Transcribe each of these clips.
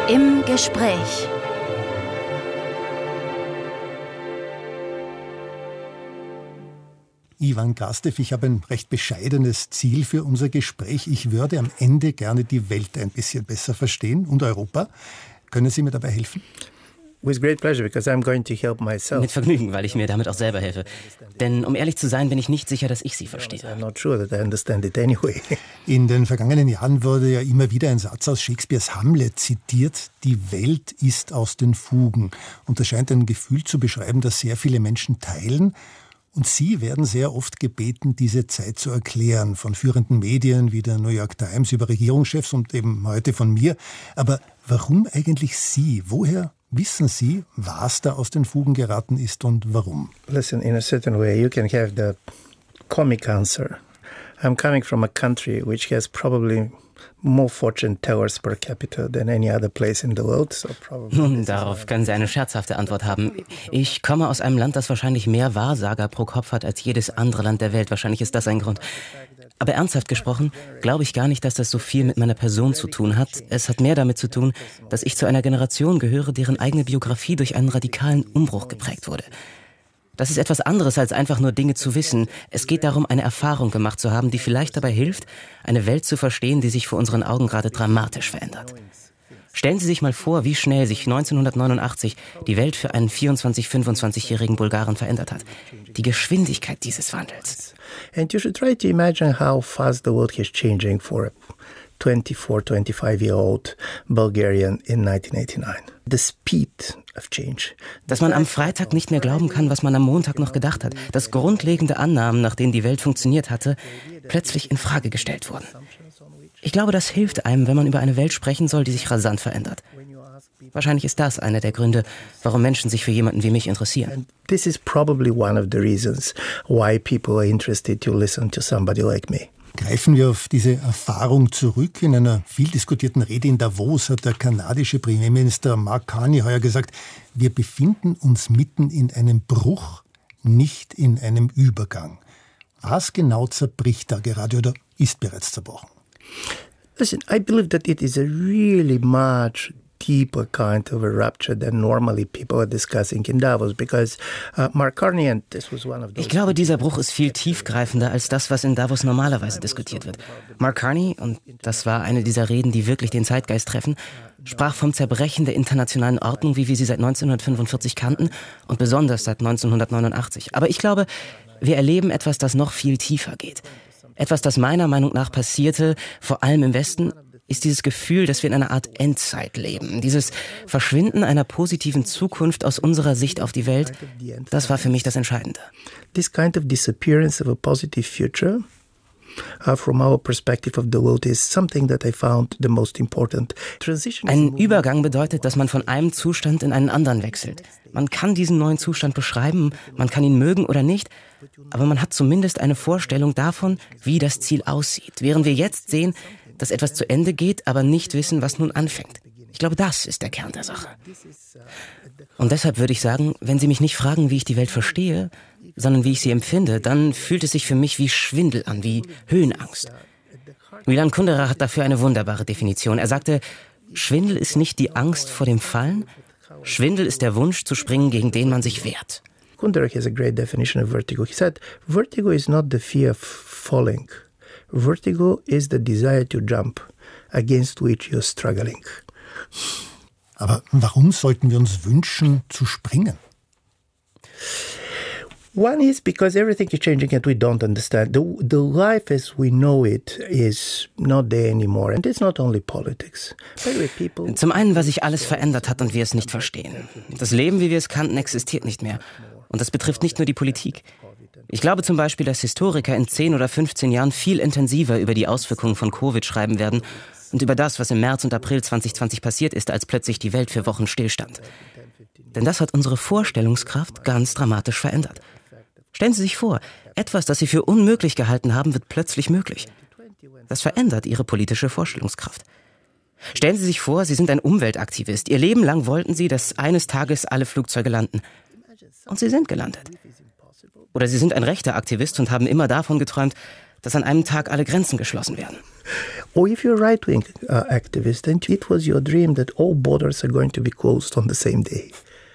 Im Gespräch. Ivan Krastev, ich habe ein recht bescheidenes Ziel für unser Gespräch. Ich würde am Ende gerne die Welt ein bisschen besser verstehen und Europa. Können Sie mir dabei helfen? With great pleasure, because I'm going to help myself. Mit Vergnügen, weil ich mir damit auch selber helfe. Denn um ehrlich zu sein, bin ich nicht sicher, dass ich Sie verstehe. I'm not sure that I understand it anyway. In den vergangenen Jahren wurde ja immer wieder ein Satz aus Shakespeares Hamlet zitiert: Die Welt ist aus den Fugen. Und das scheint ein Gefühl zu beschreiben, das sehr viele Menschen teilen. Und Sie werden sehr oft gebeten, diese Zeit zu erklären, von führenden Medien wie der New York Times über Regierungschefs und eben heute von mir. Aber warum eigentlich Sie? Woher wissen Sie, was da aus den Fugen geraten ist und warum? Listen, in a certain way, you can have the comic answer. I'm coming from a country which has probably more fortune tellers per capita than any other place in the world. So probably. Nun, darauf können Sie eine scherzhafte Antwort haben. Ich komme aus einem Land, das wahrscheinlich mehr Wahrsager pro Kopf hat als jedes andere Land der Welt. Wahrscheinlich ist das ein Grund. Aber ernsthaft gesprochen, glaube ich gar nicht, dass das so viel mit meiner Person zu tun hat. Es hat mehr damit zu tun, dass ich zu einer Generation gehöre, deren eigene Biografie durch einen radikalen Umbruch geprägt wurde. Das ist etwas anderes, als einfach nur Dinge zu wissen. Es geht darum, eine Erfahrung gemacht zu haben, die vielleicht dabei hilft, eine Welt zu verstehen, die sich vor unseren Augen gerade dramatisch verändert. Stellen Sie sich mal vor, wie schnell sich 1989 die Welt für einen 24-, 25-jährigen Bulgaren verändert hat. Die Geschwindigkeit dieses Wandels. And you should try to imagine how fast the world is changing for a 24, 25-year-old Bulgarian in 1989. The speed of change. Dass man am Freitag nicht mehr glauben kann, was man am Montag noch gedacht hat. Dass grundlegende Annahmen, nach denen die Welt funktioniert hatte, plötzlich in Frage gestellt wurden. Ich glaube, das hilft einem, wenn man über eine Welt sprechen soll, die sich rasant verändert. Wahrscheinlich ist das einer der Gründe, warum Menschen sich für jemanden wie mich interessieren. And this is probably one of the reasons why people are interested to listen to somebody like me. Greifen wir auf diese Erfahrung zurück. In einer viel diskutierten Rede in Davos hat der kanadische Premierminister Mark Carney heuer gesagt, wir befinden uns mitten in einem Bruch, nicht in einem Übergang. Was genau zerbricht da gerade oder ist bereits zerbrochen? Listen, I believe that it is a really much deeper kind of a rupture than normally people are discussing in Davos, because Mark Carney, and this was one of those. Ich glaube, dieser Bruch ist viel tiefgreifender als das, was in Davos normalerweise diskutiert wird. Mark Carney, und das war eine dieser Reden, die wirklich den Zeitgeist treffen, sprach vom Zerbrechen der internationalen Ordnung, wie wir sie seit 1945 kannten und besonders seit 1989. Aber ich glaube, wir erleben etwas, das noch viel tiefer geht. Etwas, das meiner Meinung nach passierte, vor allem im Westen, ist dieses Gefühl, dass wir in einer Art Endzeit leben. Dieses Verschwinden einer positiven Zukunft aus unserer Sicht auf die Welt, das war für mich das Entscheidende. This kind of disappearance of a positive future from our perspective of the world is something that I found the most important. Ein Übergang bedeutet, dass man von einem Zustand in einen anderen wechselt. Man kann diesen neuen Zustand beschreiben, man kann ihn mögen oder nicht, aber man hat zumindest eine Vorstellung davon, wie das Ziel aussieht. Während wir jetzt sehen, dass etwas zu Ende geht, aber nicht wissen, was nun anfängt. Ich glaube, das ist der Kern der Sache. Und deshalb würde ich sagen, wenn Sie mich nicht fragen, wie ich die Welt verstehe, sondern wie ich sie empfinde, dann fühlt es sich für mich wie Schwindel an, wie Höhenangst. Milan Kundera hat dafür eine wunderbare Definition. Er sagte, Schwindel ist nicht die Angst vor dem Fallen, Schwindel ist der Wunsch zu springen, gegen den man sich wehrt. Kundera has a great definition of vertigo. He said, vertigo is not the fear of falling. Vertigo is the desire to jump, against which you're struggling. Aber warum sollten wir uns wünschen, zu springen? One is because everything is changing and we don't understand. The life as we know it is not there anymore. And it's not only politics. Zum einen, weil sich alles verändert hat und wir es nicht verstehen. Das Leben, wie wir es kannten, existiert nicht mehr. Und das betrifft nicht nur die Politik. Ich glaube zum Beispiel, dass Historiker in 10 oder 15 Jahren viel intensiver über die Auswirkungen von Covid schreiben werden und über das, was im März und April 2020 passiert ist, als plötzlich die Welt für Wochen stillstand. Denn das hat unsere Vorstellungskraft ganz dramatisch verändert. Stellen Sie sich vor, etwas, das Sie für unmöglich gehalten haben, wird plötzlich möglich. Das verändert Ihre politische Vorstellungskraft. Stellen Sie sich vor, Sie sind ein Umweltaktivist. Ihr Leben lang wollten Sie, dass eines Tages alle Flugzeuge landen. Und sie sind gelandet. Oder Sie sind ein rechter Aktivist und haben immer davon geträumt, dass an einem Tag alle Grenzen geschlossen werden. Or if you're a right-wing activist, then it was your dream that all borders are going to be closed on the same day.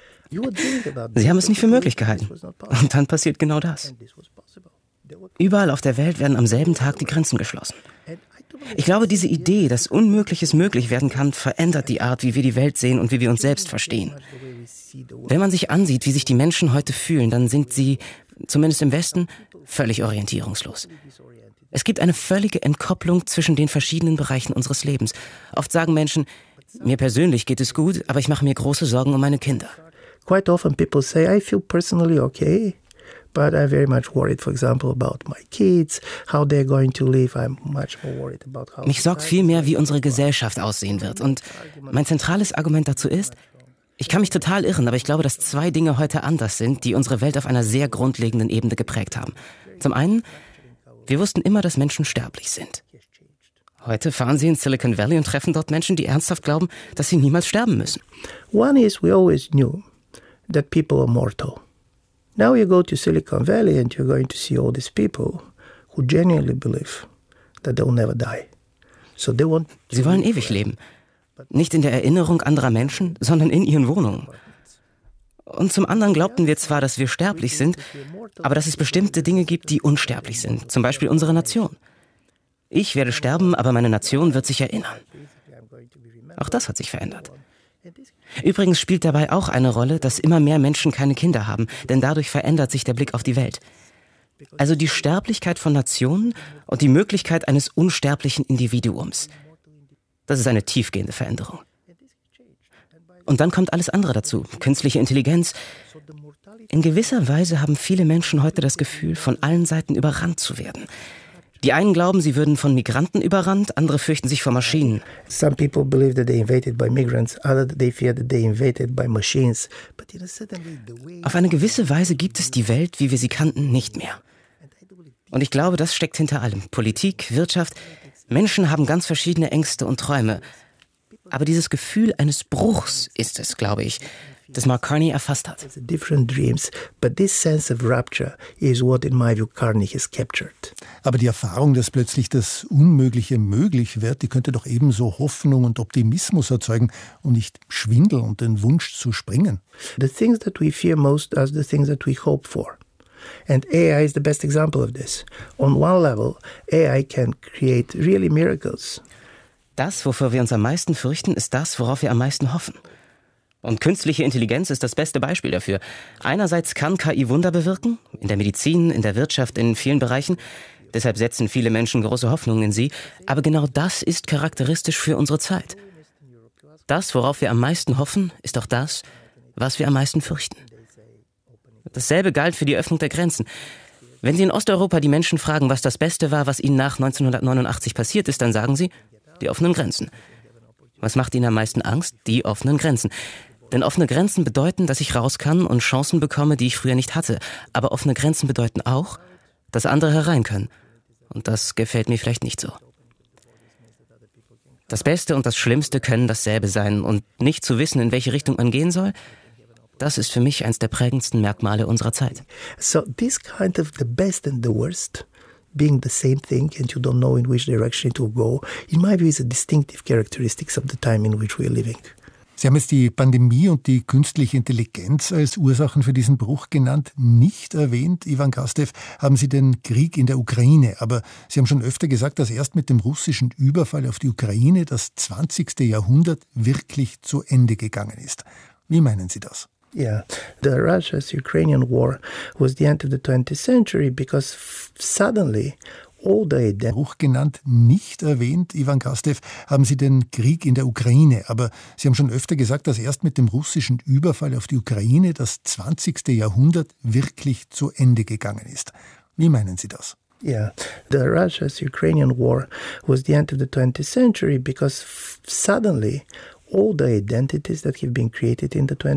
Sie haben es nicht für möglich gehalten. Und dann passiert genau das. Überall auf der Welt werden am selben Tag die Grenzen geschlossen. Ich glaube, diese Idee, dass Unmögliches möglich werden kann, verändert die Art, wie wir die Welt sehen und wie wir uns selbst verstehen. Wenn man sich ansieht, wie sich die Menschen heute fühlen, dann sind sie, zumindest im Westen, völlig orientierungslos. Es gibt eine völlige Entkopplung zwischen den verschiedenen Bereichen unseres Lebens. Oft sagen Menschen, mir persönlich geht es gut, aber ich mache mir große Sorgen um meine Kinder. Quite often people say, I feel personally okay, but I'm very much worried, for example, about my kids, how they're going to live. I'm much more worried about how... Mich sorgt vielmehr, wie unsere Gesellschaft aussehen wird. Und mein zentrales Argument dazu ist, ich kann mich total irren, aber ich glaube, dass zwei Dinge heute anders sind, die unsere Welt auf einer sehr grundlegenden Ebene geprägt haben. Zum einen, wir wussten immer, dass Menschen sterblich sind. Heute fahren Sie in Silicon Valley und treffen dort Menschen, die ernsthaft glauben, dass sie niemals sterben müssen. One is we always knew that people are mortal. Now you go to Silicon Valley and you're going to see all these people who genuinely believe that they will never die. So they want. Sie wollen ewig leben. Nicht in der Erinnerung anderer Menschen, sondern in ihren Wohnungen. Und zum anderen glaubten wir zwar, dass wir sterblich sind, aber dass es bestimmte Dinge gibt, die unsterblich sind. Zum Beispiel unsere Nation. Ich werde sterben, aber meine Nation wird sich erinnern. Auch das hat sich verändert. Übrigens spielt dabei auch eine Rolle, dass immer mehr Menschen keine Kinder haben, denn dadurch verändert sich der Blick auf die Welt. Also die Sterblichkeit von Nationen und die Möglichkeit eines unsterblichen Individuums. Das ist eine tiefgehende Veränderung. Und dann kommt alles andere dazu, künstliche Intelligenz. In gewisser Weise haben viele Menschen heute das Gefühl, von allen Seiten überrannt zu werden. Die einen glauben, sie würden von Migranten überrannt, andere fürchten sich vor Maschinen. Some people believe that they're invaded by migrants, others they fear that they're invaded by machines. Auf eine gewisse Weise gibt es die Welt, wie wir sie kannten, nicht mehr. Und ich glaube, das steckt hinter allem. Politik, Wirtschaft. Menschen haben ganz verschiedene Ängste und Träume. Aber dieses Gefühl eines Bruchs ist es, glaube ich, das Mark Carney erfasst hat. Different dreams, but this sense of rupture is what, in my view, Carney has captured. Aber die Erfahrung, dass plötzlich das Unmögliche möglich wird, die könnte doch ebenso Hoffnung und Optimismus erzeugen und nicht Schwindel und den Wunsch zu springen. The things that we fear most are the things that we hope for. And AI is the best example of this. On one level, AI can create really miracles. Das, wovor wir uns am meisten fürchten, ist das, worauf wir am meisten hoffen. Und künstliche Intelligenz ist das beste Beispiel dafür. Einerseits kann KI Wunder bewirken, in der Medizin, in der Wirtschaft, in vielen Bereichen. Deshalb setzen viele Menschen große Hoffnungen in sie. Aber genau das ist charakteristisch für unsere Zeit. Das, worauf wir am meisten hoffen, ist auch das, was wir am meisten fürchten. Dasselbe galt für die Öffnung der Grenzen. Wenn Sie in Osteuropa die Menschen fragen, was das Beste war, was ihnen nach 1989 passiert ist, dann sagen sie, die offenen Grenzen. Was macht ihnen am meisten Angst? Die offenen Grenzen. Denn offene Grenzen bedeuten, dass ich raus kann und Chancen bekomme, die ich früher nicht hatte. Aber offene Grenzen bedeuten auch, dass andere herein können. Und das gefällt mir vielleicht nicht so. Das Beste und das Schlimmste können dasselbe sein. Und nicht zu wissen, in welche Richtung man gehen soll, das ist für mich eines der prägendsten Merkmale unserer Zeit. So this kind of the best and the worst being the same thing and you don't know in which direction it will go, in my view is a distinctive characteristics of the time in which we are living. Sie haben jetzt die Pandemie und die künstliche Intelligenz als Ursachen für diesen Bruch genannt. Nicht erwähnt, Ivan Krastev, haben Sie den Krieg in der Ukraine. Aber Sie haben schon öfter gesagt, dass erst mit dem russischen Überfall auf die Ukraine das 20. Jahrhundert wirklich zu Ende gegangen ist. Wie meinen Sie das? Yeah, the Russia-Ukrainian war was the end of the 20th century because suddenly Bruch genannt, nicht erwähnt, Ivan Krastev, haben Sie den Krieg in der Ukraine. Aber Sie haben schon öfter gesagt, dass erst mit dem russischen Überfall auf die Ukraine das 20. Jahrhundert wirklich zu Ende gegangen ist. Wie meinen Sie das? Yeah, the Russia-Ukrainian war was the end of the 20th century because suddenly all the identities that have been created in the 20th